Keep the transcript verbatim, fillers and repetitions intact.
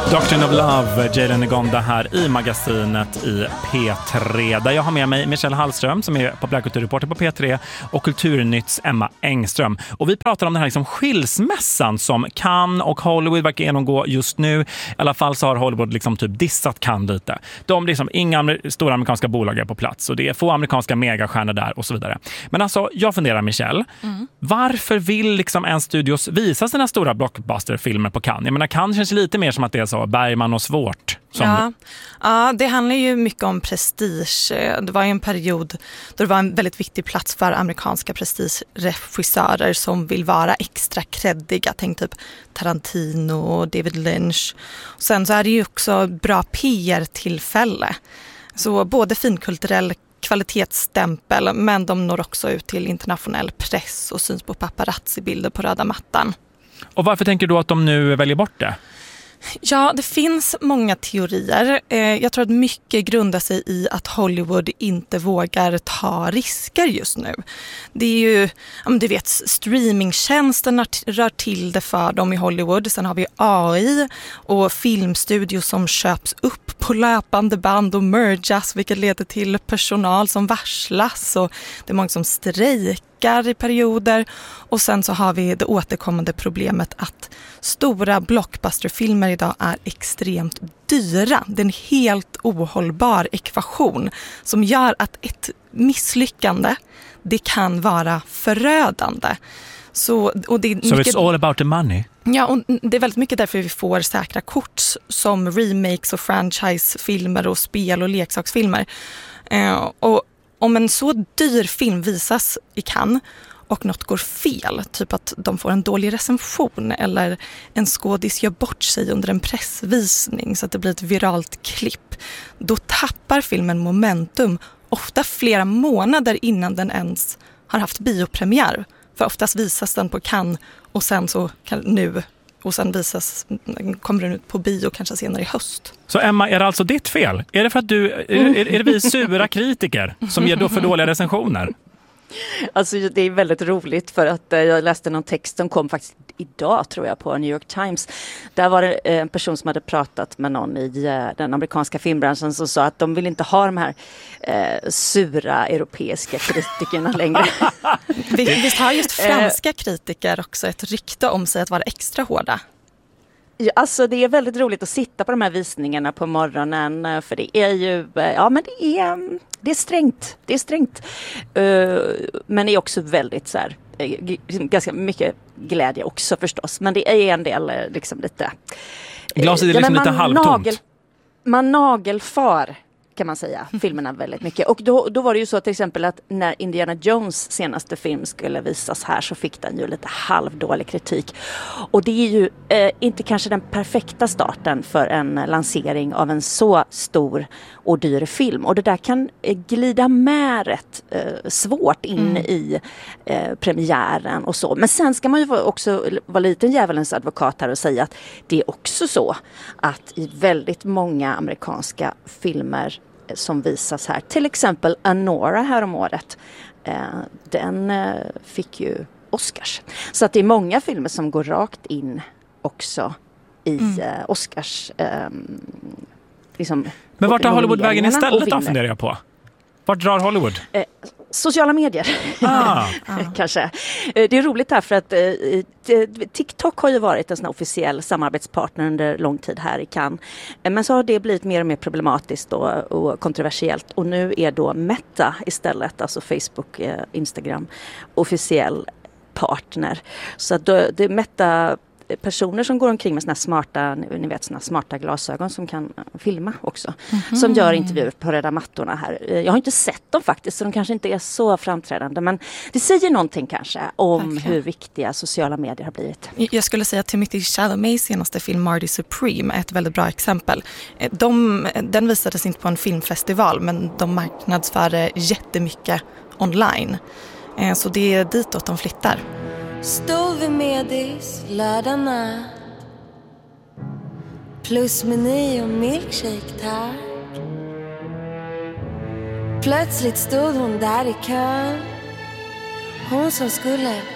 Doctrine of Love, Jalen Ngonda här i magasinet i P tre. Där jag har med mig Michelle Hallström som är populärkulturreporter på P tre och Kulturnytts Emma Engström. Och vi pratar om den här liksom skilsmässan som Cannes och Hollywood verkar genomgå just nu. I alla fall så har Hollywood liksom typ dissat Cannes lite. De liksom, inga stora amerikanska bolag är på plats och det är få amerikanska megastjärnor där och så vidare. Men alltså, jag funderar Michelle, mm. varför vill liksom en studios visa sina stora blockbusterfilmer på Cannes? Jag menar, Cannes känns lite mer som att det är så Bergman och svårt. Som ja. ja, det handlar ju mycket om prestige. Det var ju en period då det var en väldigt viktig plats för amerikanska prestigeregissörer som vill vara extra kreddiga. Tänk typ Tarantino och David Lynch. Och sen så är det ju också bra P R-tillfälle. Så både finkulturell kvalitetsstämpel, men de når också ut till internationell press och syns på paparazzi-bilder på röda mattan. Och varför tänker du att de nu väljer bort det? Ja, det finns många teorier. Jag tror att mycket grundar sig i att Hollywood inte vågar ta risker just nu. Det är ju, du vet, streamingtjänsten rör till det för dem i Hollywood. Sen har vi A I och filmstudios som köps upp på löpande band och mergas, vilket leder till personal som varslas och det är många som strejkar i perioder. Och sen så har vi det återkommande problemet att stora blockbusterfilmer idag är extremt dyra. Det är en helt ohållbar ekvation som gör att ett misslyckande, det kan vara förödande. Så, och det är so mycket, it's all about the money? Ja, och det är väldigt mycket därför vi får säkra kort som remakes och franchisefilmer och spel- och leksaksfilmer. Eh, och om en så dyr film visas i Cannes och något går fel, typ att de får en dålig recension eller en skådis gör bort sig under en pressvisning så att det blir ett viralt klipp, då tappar filmen momentum ofta flera månader innan den ens har haft biopremiär. För oftast visas den på Cannes och sen så kan, nu och sen visas, kommer den ut på bio kanske senare i höst. Så Emma, är det alltså ditt fel? Är det för att du är, är, är det vi sura kritiker som ger då för dåliga recensioner? Alltså det är väldigt roligt för att eh, jag läste någon text som kom faktiskt idag tror jag på New York Times. Där var det en person som hade pratat med någon i eh, den amerikanska filmbranschen som sa att de vill inte ha de här eh, sura europeiska kritikerna längre. Visst har just franska kritiker också ett rykte om sig att vara extra hårda? Ja, alltså det är väldigt roligt att sitta på de här visningarna på morgonen för det är ju, ja men det är, det är strängt, det är strängt. Uh, men det är också väldigt så här, ganska mycket glädje också förstås, men det är en del liksom lite... Glaset är liksom ja, lite halvtomt. Nagel, man nagelfar kan man säga, filmerna väldigt mycket. Och då, då var det ju så till exempel att när Indiana Jones senaste film skulle visas här så fick den ju lite halvdålig kritik. Och det är ju eh, inte kanske den perfekta starten för en lansering av en så stor och dyr film. Och det där kan eh, glida med rätt eh, svårt in mm. i eh, premiären och så. Men sen ska man ju också vara lite en djävulens advokat här och säga att det är också så att i väldigt många amerikanska filmer som visas här, till exempel Anora här om året, eh, den eh, fick ju Oscars. Så att det är många filmer som går rakt in också i mm. eh, Oscars eh, liksom, men vart tar Hollywood vägen istället då, funderar jag på? Vart drar Hollywood? Eh, sociala medier. Ah. Kanske. Eh, det är roligt här för att eh, TikTok har ju varit en sån officiell samarbetspartner under lång tid här i Cannes. Eh, men så har det blivit mer och mer problematiskt och, och kontroversiellt. Och nu är då Meta istället, alltså Facebook, eh, Instagram, officiell partner. Så att då, det är Meta personer som går omkring med såna smarta, ni vet, såna smarta glasögon som kan filma också. Mm-hmm. Som gör intervjuer på röda mattorna här. Jag har inte sett dem faktiskt, så de kanske inte är så framträdande. Men det säger någonting kanske om okay. hur viktiga sociala medier har blivit. Jag skulle säga att Timothée Chalamet's senaste film Marty Supreme är ett väldigt bra exempel. De, den visades inte på en filmfestival, men de marknadsför jättemycket online. Så det är ditåt de flyttar. Stod vi medis lördag natt, plus meny och milkshake tack. Plötsligt stod hon där i kön, hon som skulle